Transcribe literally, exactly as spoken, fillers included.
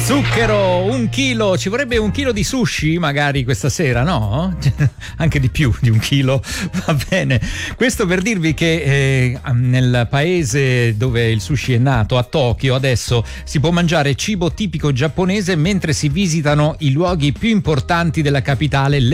Zucchero, un chilo, ci vorrebbe un chilo di sushi magari questa sera, no? Anche di più di un chilo, va bene. Questo per dirvi che eh, nel paese dove il sushi è nato, a Tokyo, adesso si può mangiare cibo tipico giapponese mentre si visitano i luoghi più importanti della capitale,